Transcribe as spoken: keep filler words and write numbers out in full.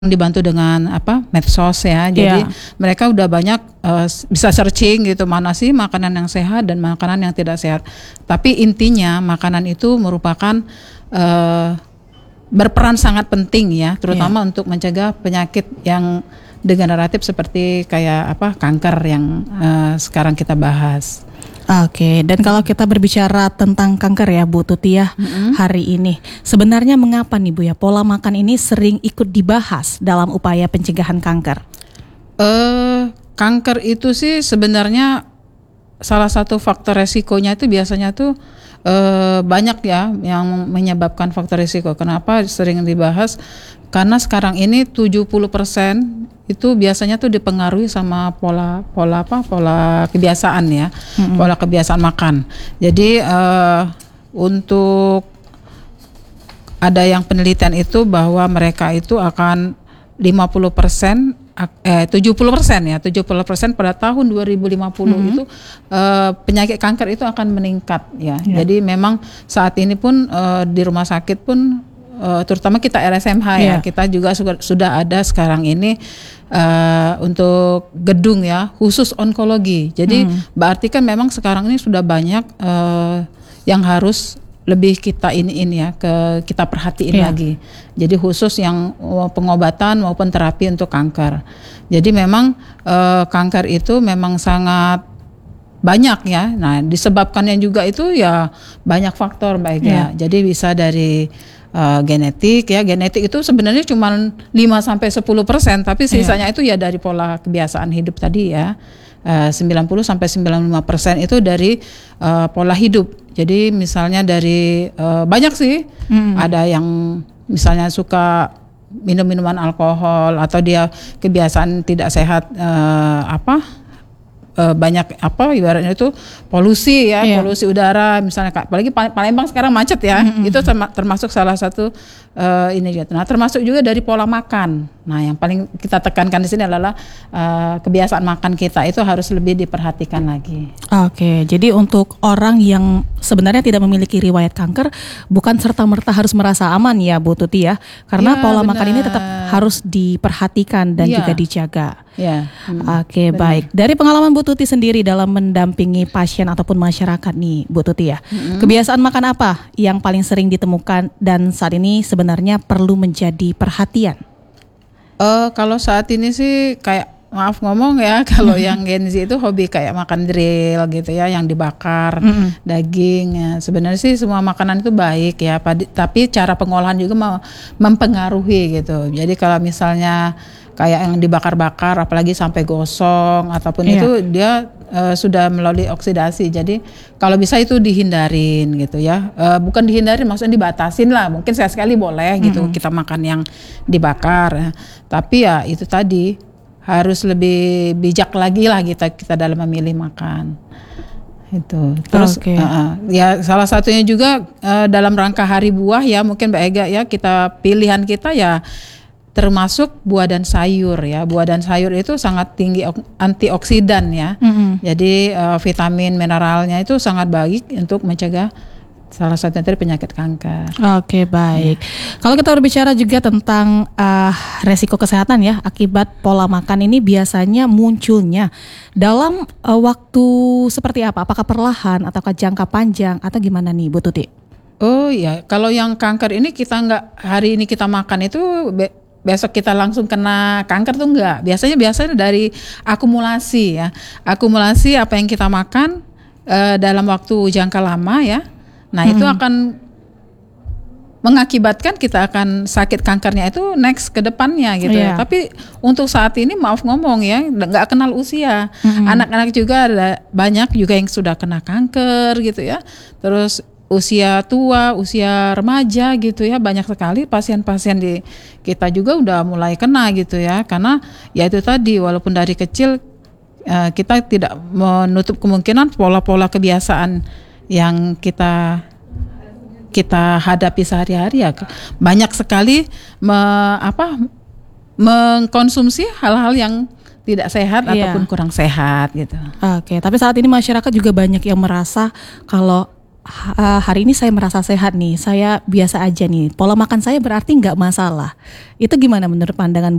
Dibantu dengan apa medsos ya, jadi Iya. mereka udah banyak uh, bisa searching gitu mana sih makanan yang sehat dan makanan yang tidak sehat. Tapi intinya makanan itu merupakan uh, berperan sangat penting ya, terutama Iya. untuk mencegah penyakit yang degeneratif seperti kayak apa kanker yang uh, sekarang kita bahas. Oke, dan kalau kita berbicara tentang kanker ya Bu Tuti ya, Mm-hmm. hari ini sebenarnya mengapa nih Bu ya pola makan ini sering ikut dibahas dalam upaya pencegahan kanker? Uh, kanker itu sih sebenarnya salah satu faktor resikonya itu biasanya tuh uh, banyak ya yang menyebabkan faktor resiko. Kenapa sering dibahas? Karena sekarang ini tujuh puluh persen itu biasanya tuh dipengaruhi sama pola pola apa? Pola kebiasaan ya. Mm-hmm. Pola kebiasaan makan. Jadi uh, untuk ada yang penelitian itu bahwa mereka itu akan lima puluh persen eh tujuh puluh persen ya, tujuh puluh persen pada tahun dua ribu lima puluh mm-hmm. itu uh, penyakit kanker itu akan meningkat ya. Yeah. Jadi memang saat ini pun uh, di rumah sakit pun uh, terutama kita R S M H yeah. ya, kita juga sudah, sudah ada sekarang ini uh, untuk gedung ya khusus onkologi. Jadi mm. berarti kan memang sekarang ini sudah banyak uh, yang harus lebih kita iniin ya ke kita perhatiin yeah. lagi. Jadi khusus yang pengobatan maupun terapi untuk kanker. Jadi memang eh, kanker itu memang sangat banyak ya. Nah, disebabkannya juga itu ya banyak faktor baik yeah. ya. Jadi bisa dari uh, genetik ya. Genetik itu sebenarnya cuma lima sampai sepuluh persen, tapi sisanya yeah. itu ya dari pola kebiasaan hidup tadi ya. Uh, sembilan puluh sampai sembilan puluh lima persen itu dari uh, pola hidup. Jadi misalnya dari uh, banyak sih, hmm. ada yang misalnya suka minum minuman alkohol atau dia kebiasaan tidak sehat uh, apa uh, banyak apa ibaratnya itu polusi ya, yeah. polusi udara misalnya, apalagi Palembang sekarang macet ya, hmm. itu termasuk salah satu uh, ini gitu. Nah termasuk juga dari pola makan. Nah yang paling kita tekankan di sini adalah uh, kebiasaan makan kita itu harus lebih diperhatikan lagi. Oke, jadi untuk orang yang sebenarnya tidak memiliki riwayat kanker, bukan serta-merta harus merasa aman ya Bu Tuti ya, karena ya, pola benar. makan ini tetap harus diperhatikan dan ya. juga dijaga. Ya. Hmm, Oke, benar. Baik. Dari pengalaman Bu Tuti sendiri dalam mendampingi pasien ataupun masyarakat nih Bu Tuti ya, hmm. kebiasaan makan apa yang paling sering ditemukan dan saat ini sebenarnya perlu menjadi perhatian? Uh, kalau saat ini sih kayak maaf ngomong ya, kalau yang Gen Z itu hobi kayak makan drill gitu ya, yang dibakar, mm-hmm. daging ya. Sebenarnya sih semua makanan itu baik ya, tapi cara pengolahan juga mau mempengaruhi gitu. Jadi kalau misalnya kayak yang dibakar-bakar, apalagi sampai gosong ataupun yeah. itu dia uh, sudah melalui oksidasi. Jadi kalau bisa itu dihindarin gitu ya. Uh, bukan dihindarin, maksudnya dibatasin lah. Mungkin sekali-sekali boleh gitu mm-hmm. kita makan yang dibakar. Ya. Tapi ya itu tadi harus lebih bijak lagi lah kita kita dalam memilih makan. Itu. Terus okay. uh, ya salah satunya juga uh, dalam rangka Hari Buah ya, mungkin Mbak Ega ya, kita pilihan kita ya termasuk buah dan sayur ya. Buah dan sayur itu sangat tinggi antioksidan ya. Mm-hmm. Jadi uh, vitamin mineralnya itu sangat baik untuk mencegah salah satu dari penyakit kanker. Oke, baik. Ya. Kalau kita berbicara juga tentang uh, resiko kesehatan ya akibat pola makan ini biasanya munculnya dalam uh, waktu seperti apa? Apakah perlahan ataukah jangka panjang atau gimana nih Bu Tuti? Oh ya, kalau yang kanker ini kita nggak hari ini kita makan itu be- besok kita langsung kena kanker tuh enggak. Biasanya biasanya dari akumulasi ya. Akumulasi apa yang kita makan uh, dalam waktu jangka lama ya. Nah hmm. itu akan mengakibatkan kita akan sakit kankernya itu next ke depannya gitu yeah. ya. Tapi untuk saat ini maaf ngomong ya, nggak kenal usia. Hmm. Anak-anak juga ada banyak juga yang sudah kena kanker gitu ya. Terus usia tua, usia remaja gitu ya, banyak sekali pasien-pasien di kita juga udah mulai kena gitu ya. Karena ya itu tadi, walaupun dari kecil uh, kita tidak menutup kemungkinan pola-pola kebiasaan yang kita kita hadapi sehari-hari ya banyak sekali me, apa mengkonsumsi hal-hal yang tidak sehat yeah. ataupun kurang sehat gitu. Oke, tapi saat ini masyarakat juga banyak yang merasa kalau ha- hari ini saya merasa sehat nih, saya biasa aja nih, pola makan saya berarti nggak masalah. Itu gimana menurut pandangan